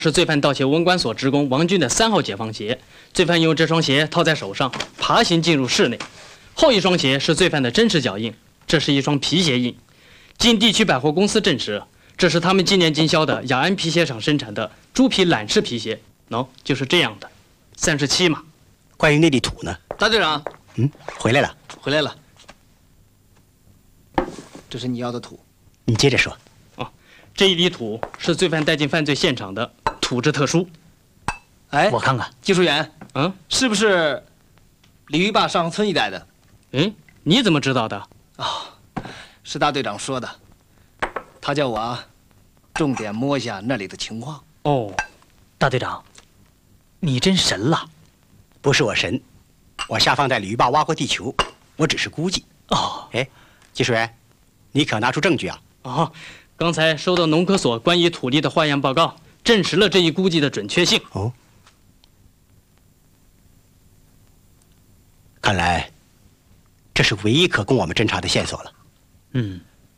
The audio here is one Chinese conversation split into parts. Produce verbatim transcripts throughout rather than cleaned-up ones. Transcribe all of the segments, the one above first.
是罪犯盗窃文管所职工王军的三号解放鞋，罪犯用这双鞋套在手上，爬行进入室内。后一双鞋是罪犯的真实脚印，这是一双皮鞋印。经地区百货公司证实，这是他们今年经销的雅安皮鞋厂生产的猪皮揽式皮鞋，喏，就是这样的，三十七码。 关于那粒土呢？ 大队长， 嗯，回来了， 回来了。这是你要的土。 你接着说。 哦，这一粒土是罪犯带进犯罪现场的，土质特殊。 哎， 我看看， 技术员， 嗯， 是不是鲤鱼坝上村一带的？ 哎，你怎么知道的？ 啊、哦，是大队长说的，他叫我啊，重点摸一下那里的情况。 哦，大队长，你真神了。 不是我神，我下放在鲤鱼坝挖过地球，我只是估计。 哦， 哎，技术员，你可拿出证据啊？ 哦，刚才收到农科所关于土地的化验报告，证实了这一估计的准确性。 哦，看来这是唯一可供我们侦查的线索了。 嗯，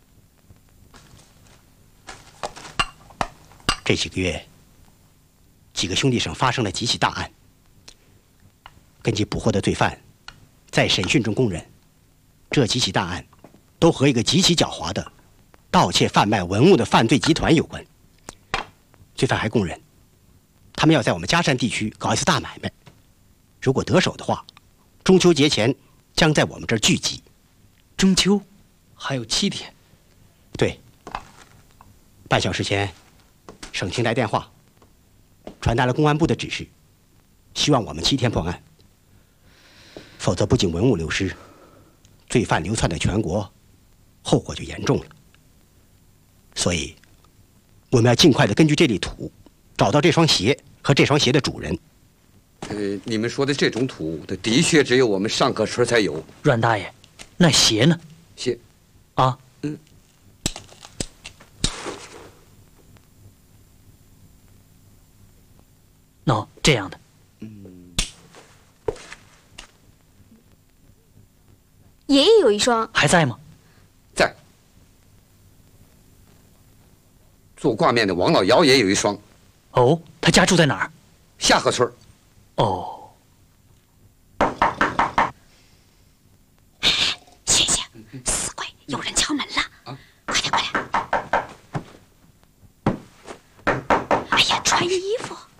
这几个月，几个兄弟省发生了几起大案。根据捕获的罪犯在审讯中供认，这几起大案都和一个极其狡猾的盗窃贩卖文物的犯罪集团有关。罪犯还供认，他们要在我们嘉善地区搞一次大买卖，如果得手的话，中秋节前将在我们这儿聚集。 中秋还有七天。 对，半小时前，省厅来电话，传达了公安部的指示，希望我们七天破案。否则，不仅文物流失，罪犯流窜到全国，后果就严重了。所以，我们要尽快的根据这粒土，找到这双鞋和这双鞋的主人。 呃，你们说的这种土，的的确只有我们上河村才有。 阮大爷，那鞋呢？ 鞋， 啊， 嗯， 喏，这样的。 爷爷有一双， 还在吗？ 在。做挂面的王老姚也有一双。 哦，他家住在哪儿？ 下河村。 哦。 醒醒，死鬼，有人敲门了！啊，快点快点！哎呀，穿衣服。